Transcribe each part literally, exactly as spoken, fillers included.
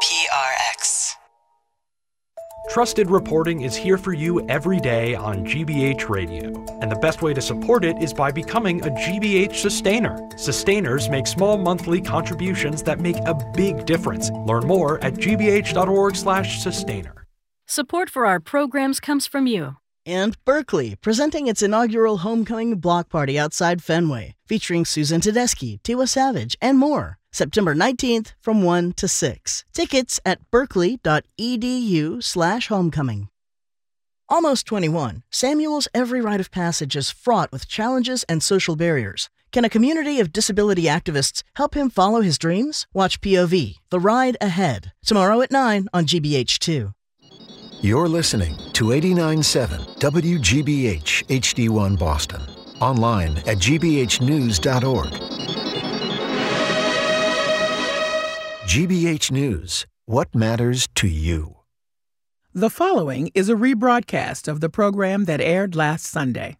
P R X. Trusted reporting is here for you every day on G B H Radio, and the best way to support it is by becoming a G B H sustainer. Sustainers make small monthly contributions that make a big difference. Learn more at g b h dot org slash sustainer. Support for our programs comes from you. And Berkeley, presenting its inaugural homecoming block party outside Fenway, featuring Susan Tedeschi, Tiwa Savage, and more. September nineteenth from one to six. Tickets at berkeley.edu slash homecoming. Almost twenty-one, Samuel's every rite of passage is fraught with challenges and social barriers. Can a community of disability activists help him follow his dreams? Watch P O V, The Ride Ahead, tomorrow at nine on G B H two. You're listening to eighty-nine point seven W G B H H D one Boston. Online at g b h news dot org. G B H News. What matters to you? The following is a rebroadcast of the program that aired last Sunday.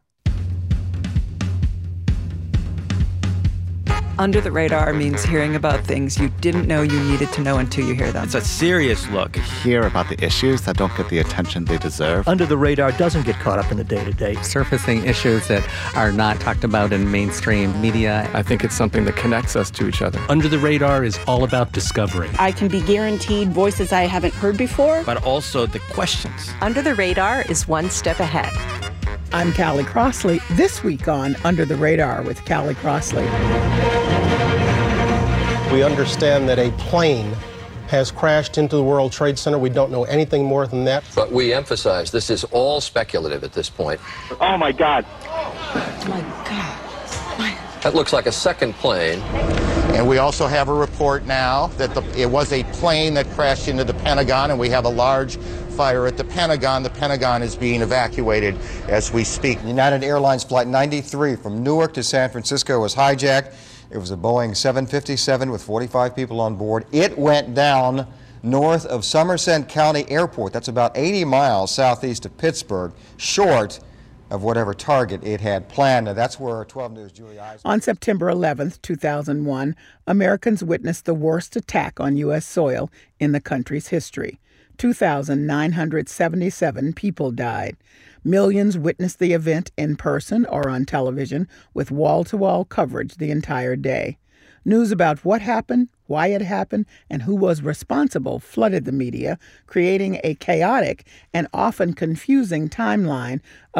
Under the Radar means hearing about things you didn't know you needed to know until you hear them. It's a serious look. Hear about the issues that don't get the attention they deserve. Under the Radar doesn't get caught up in the day-to-day. Surfacing issues that are not talked about in mainstream media. I think it's something that connects us to each other. Under the Radar is all about discovery. I can be guaranteed voices I haven't heard before. But also the questions. Under the Radar is one step ahead. I'm Callie Crossley. This week on Under the Radar with Callie Crossley. We understand that a plane has crashed into the World Trade Center. We don't know anything more than that. But we emphasize this is all speculative at this point. Oh, my God. Oh, my God. My... That looks like a second plane. And we also have a report now that the, it was a plane that crashed into the Pentagon, and we have a large fire at the Pentagon. The Pentagon is being evacuated as we speak. United Airlines Flight ninety-three from Newark to San Francisco was hijacked. It was a Boeing seven fifty-seven with forty-five people on board. It went down north of Somerset County Airport. That's about eighty miles southeast of Pittsburgh, short of whatever target it had planned. Now, that's where twelve News' Julie Eisen... On September eleventh, two thousand one, Americans witnessed the worst attack on U S soil in the country's history. two thousand nine hundred seventy-seven people died. Millions witnessed the event in person or on television with wall-to-wall coverage the entire day. News about what happened, why it happened, and who was responsible flooded the media, creating a chaotic and often confusing timeline